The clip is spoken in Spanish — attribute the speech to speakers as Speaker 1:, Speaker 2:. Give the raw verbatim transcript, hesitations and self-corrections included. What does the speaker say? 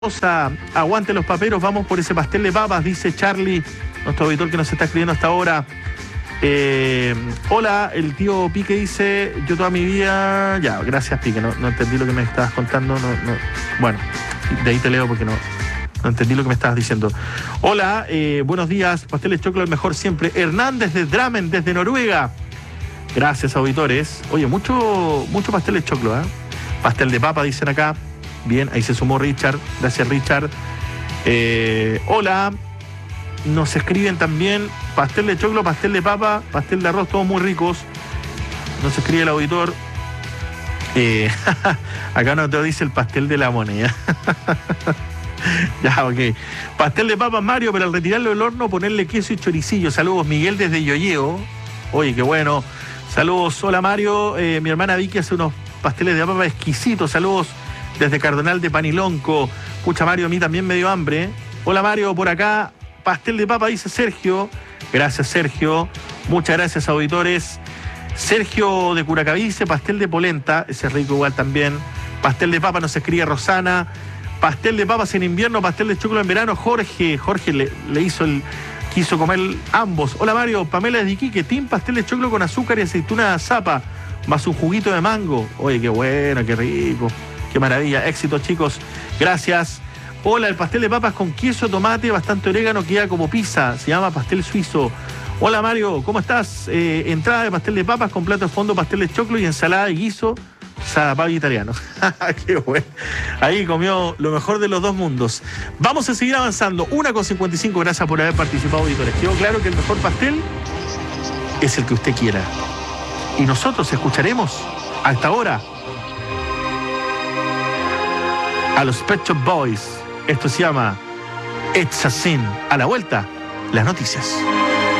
Speaker 1: A aguante los paperos, vamos por ese pastel de papas, dice Charlie, nuestro auditor que nos está escribiendo hasta ahora. Eh, hola, el tío Pique dice, yo toda mi vida... Ya, gracias Pique, no, no entendí lo que me estabas contando. No, no, bueno, de ahí te leo porque no, no entendí lo que me estabas diciendo. Hola, eh, buenos días, pastel de choclo el mejor siempre. Hernán desde Drammen, desde Noruega. Gracias, auditores. Oye, mucho, mucho pastel de choclo, ¿eh? Pastel de papa, dicen acá. Bien, ahí se sumó Richard. Gracias, Richard. Eh, hola. Nos escriben también pastel de choclo, pastel de papa, pastel de arroz, todos muy ricos. Nos escribe el auditor. Eh, acá nos te dice el pastel de la moneda. Ya, ok. Pastel de papa, Mario, pero al retirarlo del horno, ponerle queso y choricillo. Saludos, Miguel desde Yoyeo. Oye, qué bueno. Saludos, hola Mario. Eh, mi hermana Vicky hace unos pasteles de papa exquisitos. Saludos desde Cardenal de Panilonco. Pucha, Mario, a mí también me dio hambre. Hola Mario, por acá, pastel de papa, dice Sergio. Gracias, Sergio. Muchas gracias, auditores. Sergio de Curacaví dice pastel de polenta. Ese es rico igual también. Pastel de papa nos escribe Rosana. Pastel de papas en invierno, pastel de choclo en verano. Jorge, Jorge le, le hizo el... quiso comer ambos. Hola Mario, Pamela de Iquique, team pastel de choclo con azúcar y aceituna de zapa, más un juguito de mango. Oye, qué bueno, qué rico. Qué maravilla, éxito chicos, gracias. Hola, el pastel de papas con queso, tomate, bastante orégano, queda como pizza, se llama pastel suizo. Hola Mario, ¿cómo estás? Eh, entrada de pastel de papas con plato de fondo, pastel de choclo y ensalada de guiso, salapado italiano. Qué bueno. Ahí comió lo mejor de los dos mundos. Vamos a seguir avanzando, una con cincuenta y cinco, gracias por haber participado, auditores. Quedó claro que el mejor pastel es el que usted quiera. Y nosotros escucharemos hasta ahora a los Pet Shop Boys. Esto se llama It's a Sin. A la vuelta, las noticias.